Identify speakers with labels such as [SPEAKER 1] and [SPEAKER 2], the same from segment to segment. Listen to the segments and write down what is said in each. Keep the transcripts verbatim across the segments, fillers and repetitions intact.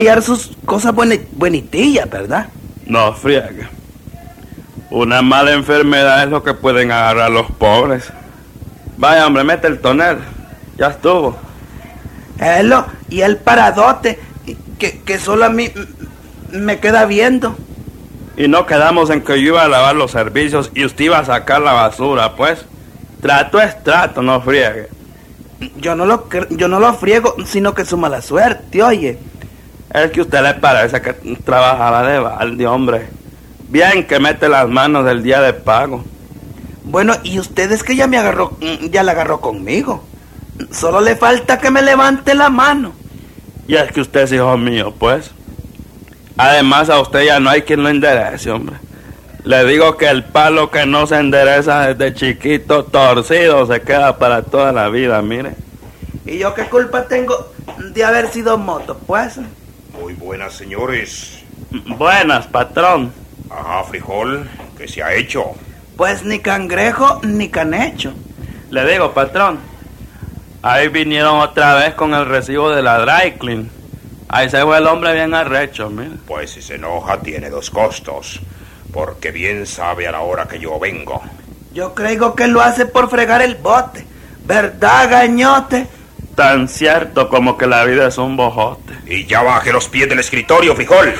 [SPEAKER 1] hallar sus cosas bueni- buenitillas, ¿verdad?
[SPEAKER 2] No friegue. Una mala enfermedad es lo que pueden agarrar los pobres. Vaya, hombre, mete el tonel. Ya estuvo.
[SPEAKER 1] Elo, y el paradote, que, que solo a mí m- me queda viendo.
[SPEAKER 2] Y no quedamos en que yo iba a lavar los servicios y usted iba a sacar la basura, pues. Trato es trato, no friegue.
[SPEAKER 1] Yo no lo cre- yo no lo friego, sino que es su mala suerte, oye.
[SPEAKER 2] Es que a usted le parece que trabajaba de balde, hombre. Bien que mete las manos del día de pago.
[SPEAKER 1] Bueno, y usted es que ya me agarró, ya la agarró conmigo. Solo le falta que me levante la mano.
[SPEAKER 2] Y es que usted es hijo mío, pues. Además, a usted ya no hay quien lo enderece, hombre. Le digo que el palo que no se endereza desde chiquito, torcido, se queda para toda la vida, mire.
[SPEAKER 1] ¿Y yo qué culpa tengo de haber sido moto, pues?
[SPEAKER 3] Muy buenas, señores.
[SPEAKER 2] Buenas, patrón.
[SPEAKER 3] Ajá, frijol, ¿qué se ha hecho?
[SPEAKER 1] Pues ni cangrejo ni canecho.
[SPEAKER 2] Le digo, patrón. Ahí vinieron otra vez con el recibo de la dry clean. Ahí se fue el hombre bien arrecho, mire.
[SPEAKER 3] Pues si se enoja tiene dos costos, porque bien sabe a la hora que yo vengo.
[SPEAKER 1] Yo creo que lo hace por fregar el bote. ¿Verdad, gañote?
[SPEAKER 2] Tan cierto como que la vida es un bojote.
[SPEAKER 3] Y ya baje los pies del escritorio, frijol.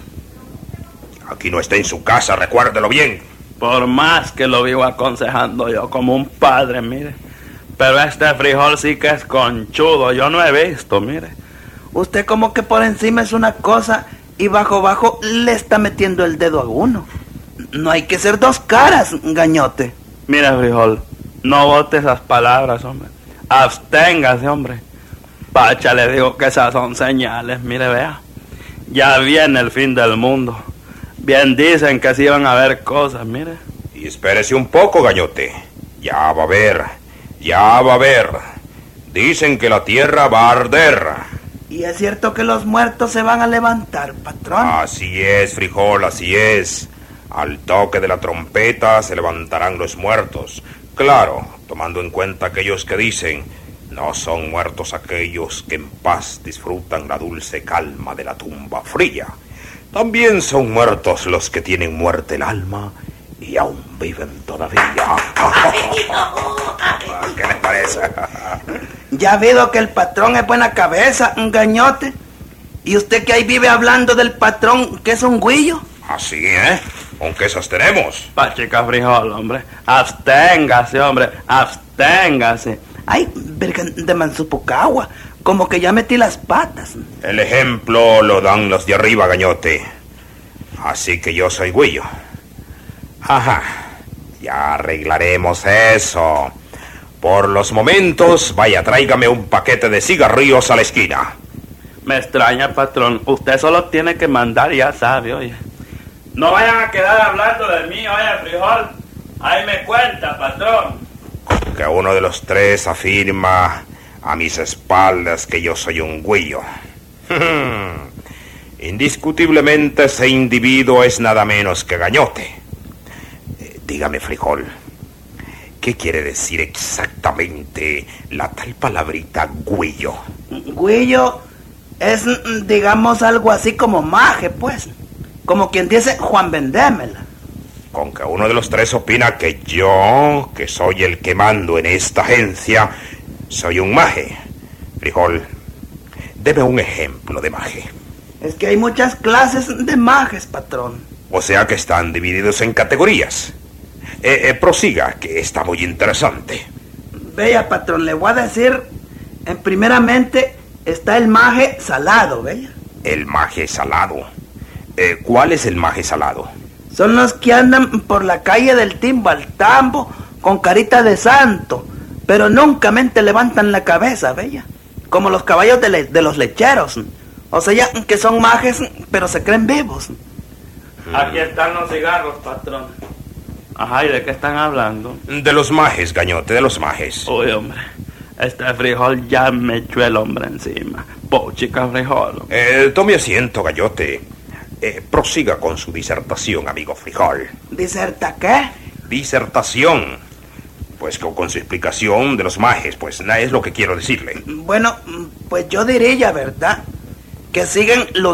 [SPEAKER 3] Aquí no está en su casa, recuérdelo bien.
[SPEAKER 2] Por más que lo vivo aconsejando yo como un padre, mire. Pero este frijol sí que es conchudo, yo no he visto, mire.
[SPEAKER 1] Usted como que por encima es una cosa y bajo bajo le está metiendo el dedo a uno. No hay que ser dos caras, gañote.
[SPEAKER 2] Mire, frijol, no bote esas palabras, hombre. Absténgase, hombre. Pacha, le digo que esas son señales, mire, vea. Ya viene el fin del mundo. Bien dicen que sí iban a haber cosas, mire.
[SPEAKER 3] Y espérese un poco, gañote. Ya va a ver, ya va a ver. Dicen que la tierra va a arder.
[SPEAKER 1] Y es cierto que los muertos se van a levantar, patrón.
[SPEAKER 3] Así es, frijol, así es. Al toque de la trompeta se levantarán los muertos. Claro, tomando en cuenta aquellos que dicen, no son muertos aquellos que en paz disfrutan la dulce calma de la tumba fría. También son muertos los que tienen muerte el alma y aún viven todavía. ¿Qué les parece?
[SPEAKER 1] Ya ha visto que el patrón es buena cabeza, un gañote. ¿Y usted que ahí vive hablando del patrón que es un güillo?
[SPEAKER 3] Así, ¿eh? ¿Con qué sostenemos?
[SPEAKER 2] Pachica frijol, hombre. Absténgase, hombre. Absténgase.
[SPEAKER 1] Ay, verga de mansupucagua, como que ya metí las patas.
[SPEAKER 3] El ejemplo lo dan los de arriba, gañote. Así que yo soy güillo. Ajá, ya arreglaremos eso. Por los momentos, vaya, tráigame un paquete de cigarrillos a la esquina.
[SPEAKER 2] Me extraña, patrón. Usted solo tiene que mandar y ya sabe, oye. No vayan a quedar hablando de mí, oye, frijol. Ahí me cuenta, patrón.
[SPEAKER 3] Que uno de los tres afirma a mis espaldas que yo soy un güillo. Indiscutiblemente ese individuo es nada menos que gañote. Eh, dígame, frijol, ¿qué quiere decir exactamente la tal palabrita güillo?
[SPEAKER 1] Güillo es, digamos, algo así como maje, pues. Como quien dice Juan Vendémela.
[SPEAKER 3] Con que uno de los tres opina que yo, que soy el que mando en esta agencia, soy un maje. Frijol, deme un ejemplo de maje.
[SPEAKER 1] Es que hay muchas clases de majes, patrón.
[SPEAKER 3] O sea que están divididos en categorías. Eh, eh, prosiga, que está muy interesante.
[SPEAKER 1] Vea, patrón, le voy a decir, en primeramente está el maje salado, vea.
[SPEAKER 3] El maje salado. Eh, ¿Cuál es el maje salado?
[SPEAKER 1] Son los que andan por la calle del timbo al tambo con carita de santo, pero nunca mente levantan la cabeza, vea. Como los caballos de, le- de los lecheros. O sea, que son majes, pero se creen vivos.
[SPEAKER 2] Aquí están los cigarros, patrón. Ajá, ¿y de qué están hablando?
[SPEAKER 3] De los majes, gañote, de los majes.
[SPEAKER 2] Uy, hombre. Este frijol ya me echó el hombre encima. Pochica frijol.
[SPEAKER 3] Eh, tome asiento, gallote. Eh, prosiga con su disertación, amigo frijol.
[SPEAKER 1] ¿Diserta qué?
[SPEAKER 3] Disertación. Pues con, con su explicación de los majes, pues nada es lo que quiero decirle.
[SPEAKER 1] Bueno, pues yo diría, ¿verdad? Que siguen los